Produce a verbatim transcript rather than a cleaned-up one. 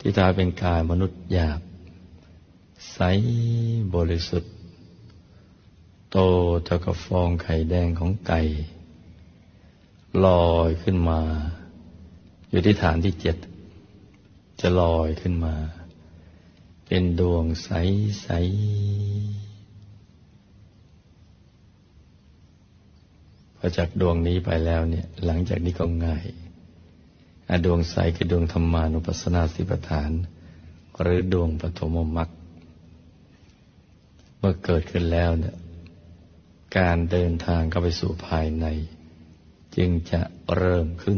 ที่ทำเป็นกายมนุษย์หยาบใสบริสุทธิ์โตเท่ากับฟองไข่แดงของไก่ลอยขึ้นมาอยู่ที่ฐานที่เจ็ดจะลอยขึ้นมาเป็นดวงใสใสพอจากดวงนี้ไปแล้วเนี่ยหลังจากนี้ก็ง่ายดวงใสคือดวงธรรมานุปัสสนาสติปัฏฐานหรือดวงปฐมมรรคเมื่อเกิดขึ้นแล้วเนี่ยการเดินทางเข้าไปสู่ภายในจึงจะเริ่มขึ้น